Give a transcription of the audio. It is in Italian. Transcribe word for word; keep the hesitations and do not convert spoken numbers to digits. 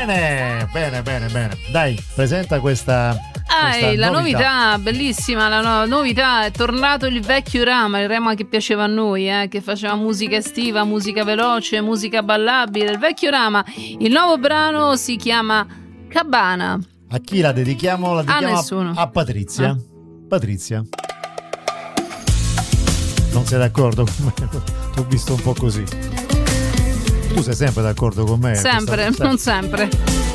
Bene, bene, bene, bene. Dai, presenta questa. Ah, la novità. novità, bellissima, la no- novità, è tornato il vecchio Rama, il Rama che piaceva a noi, eh, che faceva musica estiva, musica veloce, musica ballabile, il vecchio Rama. Il nuovo brano si chiama Cabana. A chi la dedichiamo? La dedichiamo a nessuno. A, a Patrizia. Ah. Patrizia. Non sei d'accordo con me? Ti ho visto un po' così. Tu sei sempre d'accordo con me? Sempre, questa... non sempre.